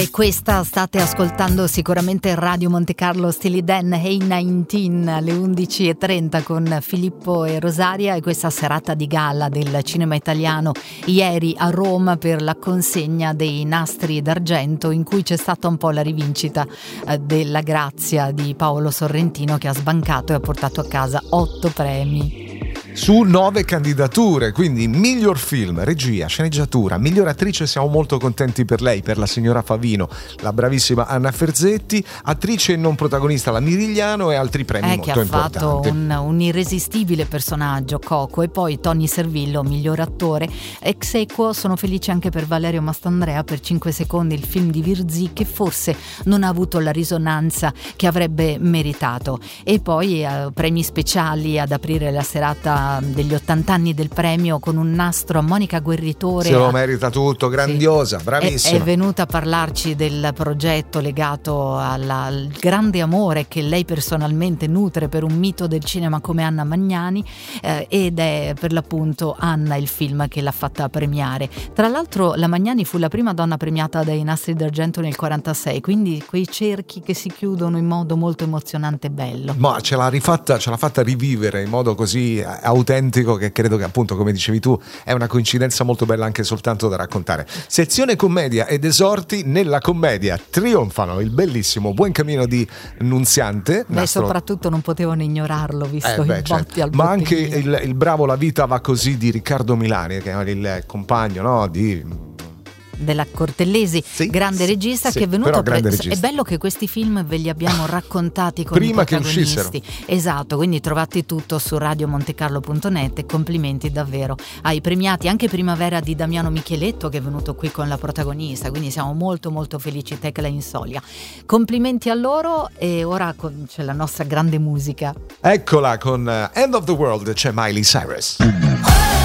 E questa state ascoltando sicuramente Radio Monte Carlo Steely Dan Hey 19 alle 11:30 con Filippo e Rosaria, e questa serata di gala del cinema italiano ieri a Roma per la consegna dei Nastri d'Argento, in cui c'è stata un po' la rivincita della grazia di Paolo Sorrentino, che ha sbancato e ha portato a casa 8 premi. Su 9 candidature, quindi miglior film, regia, sceneggiatura, miglior attrice. Siamo molto contenti per lei, per la signora Favino, la bravissima Anna Ferzetti, attrice non protagonista la Mirigliano, e altri premi molto che ha importanti. fatto un irresistibile personaggio, Coco, e poi Tony Servillo, miglior attore. Ex aequo sono felice anche per Valerio Mastandrea per 5 secondi, il film di Virzì, che forse non ha avuto la risonanza che avrebbe meritato. E poi premi speciali ad aprire la serata degli 80 anni del premio, con un nastro a Monica Guerritore. Se lo merita tutto, grandiosa, sì, bravissima. È venuta a parlarci del progetto legato al grande amore che lei personalmente nutre per un mito del cinema come Anna Magnani, ed è per l'appunto Anna il film che l'ha fatta premiare. Tra l'altro la Magnani fu la prima donna premiata dai Nastri d'Argento nel 46, quindi quei cerchi che si chiudono in modo molto emozionante e bello. Ma ce l'ha fatta rivivere in modo così autentico, che credo che, appunto, come dicevi tu, è una coincidenza molto bella anche soltanto da raccontare. Sezione commedia ed esorti. Nella commedia trionfano il bellissimo Buon Cammino di Nunziante. Soprattutto non potevano ignorarlo, visto i botti al ma anche il bravo La vita va così di Riccardo Milani, che è il compagno, no, della Cortellesi, sì, grande regista, sì, che è venuto regista. È bello che questi film ve li abbiamo raccontati con prima i protagonisti, che uscissero. Esatto, quindi trovate tutto su radiomontecarlo.net, e complimenti davvero ai premiati. Anche Primavera di Damiano Micheletto, che è venuto qui con la protagonista, quindi siamo molto molto felici, Tecla Insolia. Complimenti a loro. E ora c'è la nostra grande musica. Eccola, con End of the World c'è Miley Cyrus.